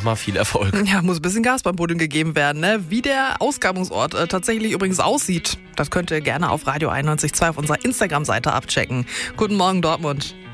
nochmal viel Erfolg. Ja, muss ein bisschen Gas beim Buddeln gegeben werden, ne? Wie der Ausgrabungsort tatsächlich übrigens aussieht, das könnt ihr gerne auf Radio 91.2 auf unserer Instagram-Seite abchecken. Guten Morgen, Dortmund.